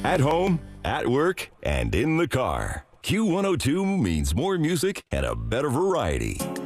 At home, at work, and in the car. Q102 means more music and a better variety.